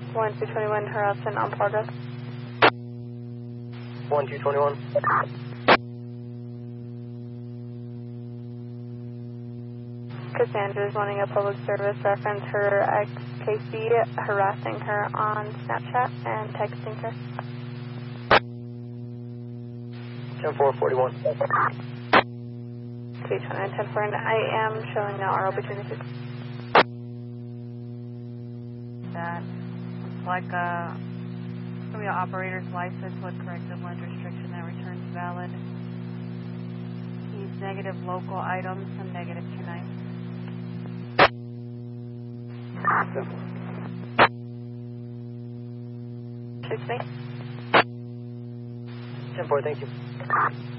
1221 harassment on progress. 1221. Cassandra is wanting a public service reference. Her ex-KC harassing her on Snapchat and texting her. 10441. 229 10 I am showing now RO between the two. That looks like a operator's license with corrective lens restriction that returns valid. He's negative local items and negative 29. Shoot me. 10-4, thank you.